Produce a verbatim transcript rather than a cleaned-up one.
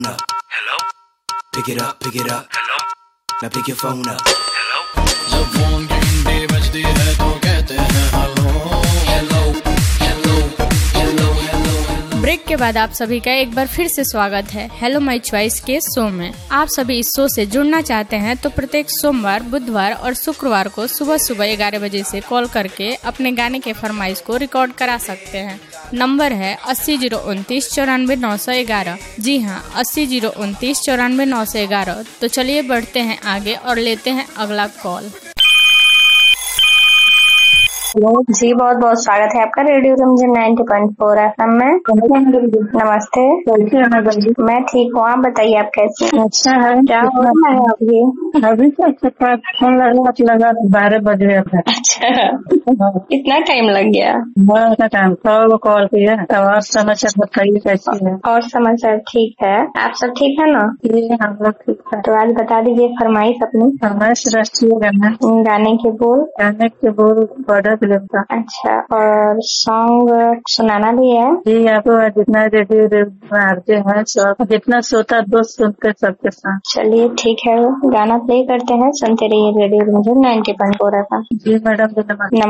up. Hello? Pick it up, pick it up. Hello? Now pick your phone up. Hello? जब phone की घंटी बजती है तो कहते हैं hello hello hello hello hello. Break के बाद आप सभी का एक बार फिर से स्वागत है हेलो माय चॉइस के शो में। आप सभी इस शो से जुड़ना चाहते हैं तो प्रत्येक सोमवार, बुधवार और शुक्रवार को सुबह सुबह ग्यारह बजे से कॉल करके अपने गाने के फरमाइश को रिकॉर्ड करा सकते हैं। नंबर है अस्सी जीरो उनतीस चौरानवे नौ सौ ग्यारह। जी हाँ, अस्सी जीरो उनतीस चौरानवे नौ सौ ग्यारह। तो चलिए बढ़ते हैं आगे और लेते हैं अगला कॉल। जी बहुत बहुत स्वागत है आपका radio रमजन ninety point four F M में। नमस्ते। मैं ठीक हूँ, आप बताइए आप कैसे हैं? अच्छा है। क्या हो रहा है अभी? अभी तक फोन लगा लगा बारह बज गया था। अच्छा, इतना टाइम लग गया? बहुत टाइम तो कॉल किया। तो और समाचार बताइए कैसी है? और समाचार ठीक है, आप सब ठीक है ना? ये हम लोग ठीक है। तो आज बता दीजिए फरमाइश अपनी। फरमाइश राष्ट्रीय गाना, गाने के बोल। गाने के बोल बॉर्डर फिल्म का। अच्छा, और सॉन्ग सुनाना भी है? जी, आपको जितना रेडियो मारते हैं सब, जितना सोता दोस्त सुनते सबके साथ। चलिए ठीक है, गाना प्ले करते हैं, सुनते रहिए radio रमजन ninety point four F M. जी मैडम, नमस्ते।